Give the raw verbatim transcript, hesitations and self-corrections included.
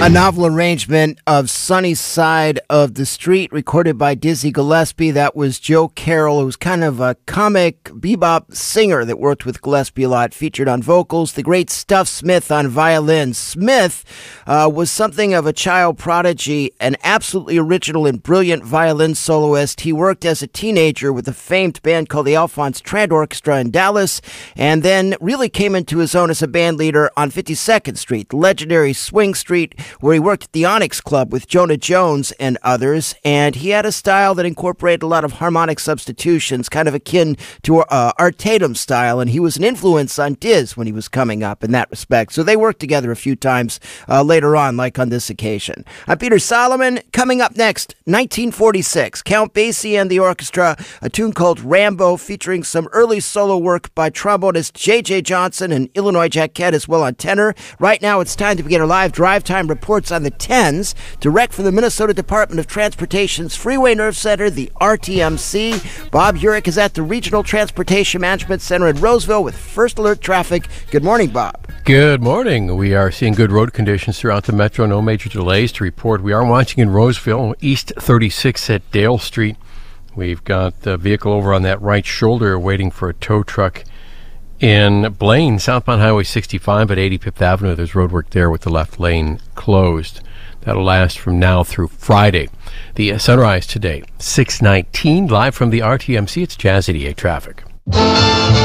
A novel arrangement of Sunny Side of the Street, recorded by Dizzy Gillespie. That was Joe Carroll, who was kind of a comic bebop singer that worked with Gillespie a lot, featured on vocals. The great Stuff Smith on violin. Smith uh, was something of a child prodigy, an absolutely original and brilliant violin soloist. He worked as a teenager with a famed band called the Alphonse Trant Orchestra in Dallas, and then really came into his own as a band leader on fifty-second Street, the legendary Swing Street, where he worked at the Onyx Club with Jonah Jones and others, and he had a style that incorporated a lot of harmonic substitutions, kind of akin to uh, Art Tatum's style, and he was an influence on Diz when he was coming up in that respect. So they worked together a few times uh, later on, like on this occasion. I'm Peter Solomon. Coming up next, nineteen forty-six, Count Basie and the Orchestra, a tune called Rambo, featuring some early solo work by trombonist J J Johnson and Illinois Jacquette as well on tenor. Right now, it's time to begin our live drive time report. Reports on the tens, direct from the Minnesota Department of Transportation's Freeway Nerve Center, the R T M C. Bob Urich is at the Regional Transportation Management Center in Roseville with First Alert Traffic. Good morning, Bob. Good morning. We are seeing good road conditions throughout the metro. No major delays to report. We are watching in Roseville, East thirty-six at Dale Street. We've got the vehicle over on that right shoulder waiting for a tow truck. In Blaine, southbound Highway sixty-five at eighty-fifth Avenue, there's road work there with the left lane closed. That'll last from now through Friday. The sunrise today, six nineteen, live from the R T M C. It's Jazz eighty-eight Traffic.